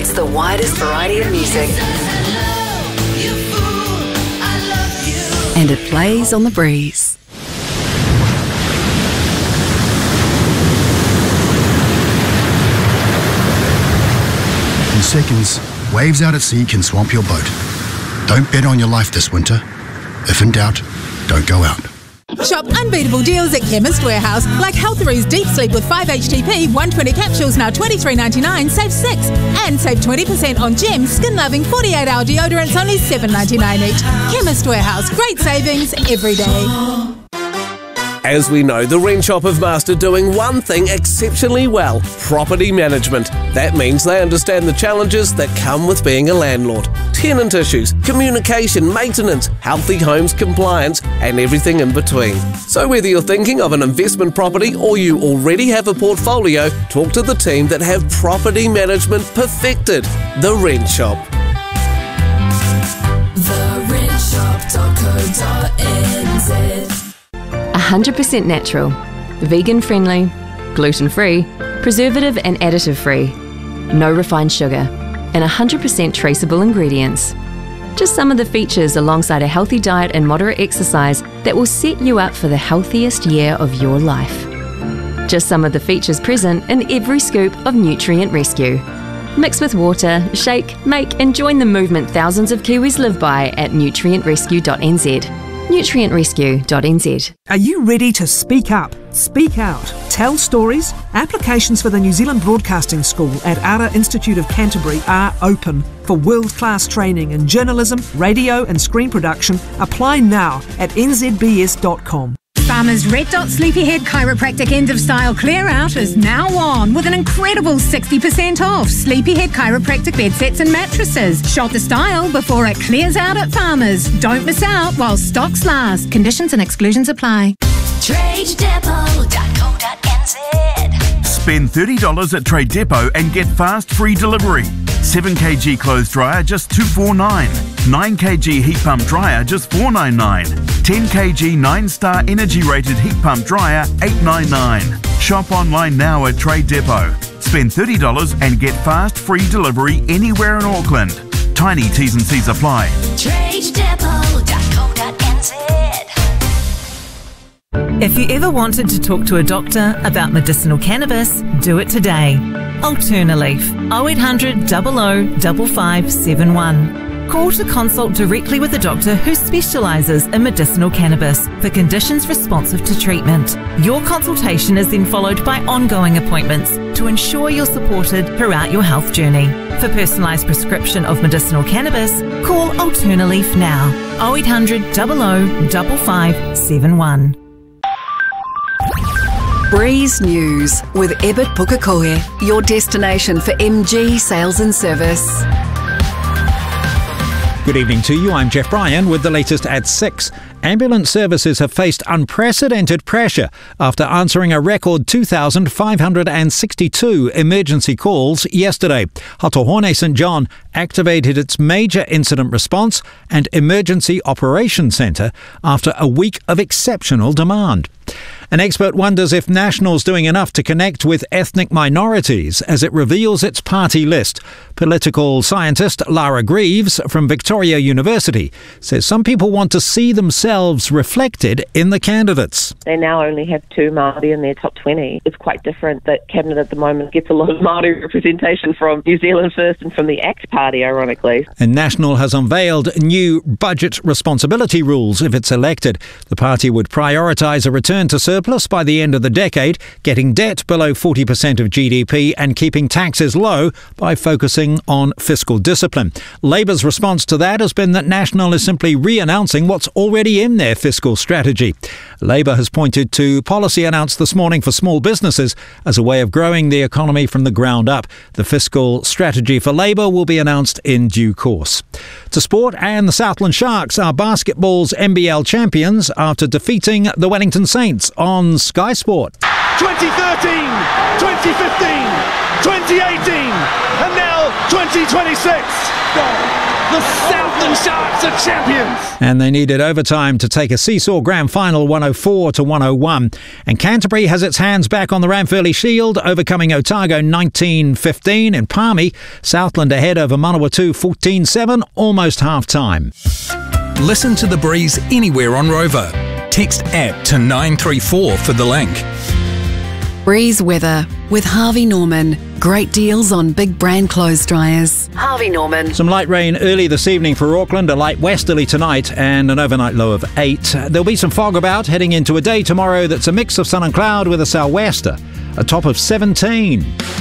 It's the widest variety of music. And it plays on the breeze. In seconds, waves out at sea can swamp your boat. Don't bet on your life this winter. If in doubt, don't go out. Shop unbeatable deals at Chemist Warehouse, like Healthary's Deep Sleep with 5-HTP 120 capsules now $23.99, save 6. And save 20% on Gem skin-loving 48-hour deodorants, only $7.99 each. Chemist Warehouse, great savings every day. As we know, the Rent Shop have mastered doing one thing exceptionally well: property management. That means they understand the challenges that come with being a landlord. Tenant issues, communication, maintenance, healthy homes compliance, and everything in between. So whether you're thinking of an investment property or you already have a portfolio, talk to the team that have property management perfected. The Rent Shop. TheRentShop.co.nz 100% natural, vegan-friendly, gluten-free, preservative and additive-free, no refined sugar, and 100% traceable ingredients. Just some of the features alongside a healthy diet and moderate exercise that will set you up for the healthiest year of your life. Just some of the features present in every scoop of Nutrient Rescue. Mix with water, shake, make and join the movement thousands of Kiwis live by at nutrientrescue.nz. nutrientrescue.nz. Are you ready to speak up, speak out, tell stories? Applications for the New Zealand Broadcasting School at Ara Institute of Canterbury are open. For world-class training in journalism, radio and screen production, apply now at nzbs.com. Farmers Red Dot Sleepyhead Chiropractic End of Style Clear Out is now on with an incredible 60% off Sleepyhead Chiropractic bed sets and mattresses. Shop the style before it clears out at Farmers. Don't miss out while stocks last. Conditions and exclusions apply. TradeDepot.co.nz. Spend $30 at Trade Depot and get fast free delivery. 7kg clothes dryer just $249. 9kg heat pump dryer just $499. 10kg 9-star energy rated heat pump dryer $899. Shop online now at Trade Depot. Spend $30 and get fast free delivery anywhere in Auckland. Tiny T's and C's apply. TradeDepot.co.nz. If you ever wanted to talk to a doctor about medicinal cannabis, do it today. Alternaleaf 0800 00 5571. Call to consult directly with a doctor who specialises in medicinal cannabis for conditions responsive to treatment. Your consultation is then followed by ongoing appointments to ensure you're supported throughout your health journey. For personalised prescription of medicinal cannabis, call Alternaleaf now. 0800 00 5571. Breeze News with Ebert Pukekohe, your destination for MG sales and service. Good evening to you. I'm Jeff Bryan with the latest at 6. Ambulance services have faced unprecedented pressure after answering a record 2,562 emergency calls yesterday. Hatohone St John activated its major incident response and emergency operations centre after a week of exceptional demand. An expert wonders if National's doing enough to connect with ethnic minorities as it reveals its party list. Political scientist Lara Greaves from Victoria University says some people want to see themselves reflected in the candidates. They now only have 2 Māori in their top 20. It's quite different that Cabinet at the moment gets a lot of Māori representation from New Zealand First and from the ACT Party, ironically. And National has unveiled new budget responsibility rules if it's elected. The party would prioritise a return to surplus by the end of the decade, getting debt below 40% of GDP and keeping taxes low by focusing on fiscal discipline. Labour's response to that has been that National is simply re-announcing what's already in their fiscal strategy. Labour has pointed to policy announced this morning for small businesses as a way of growing the economy from the ground up. The fiscal strategy for Labour will be announced in due course. To sport, and the Southland Sharks are basketball's NBL champions after defeating the Wellington Saints on Sky Sport. 2013, 2015, 2018, and now 2026. Go. The Southland Sharks are champions! And they needed overtime to take a seesaw grand final 104-101. And Canterbury has its hands back on the Ranfurly Shield, overcoming Otago 19-15. In Palmy, Southland ahead over Manawatu 14-7, almost half-time. Listen to The Breeze anywhere on Rover. Text APP to 934 for the link. Breeze weather with Harvey Norman. Great deals on big brand clothes dryers. Harvey Norman. Some light rain early this evening for Auckland, a light westerly tonight and an overnight low of 8. There'll be some fog about heading into a day tomorrow that's a mix of sun and cloud with a sou'wester, a top of 17.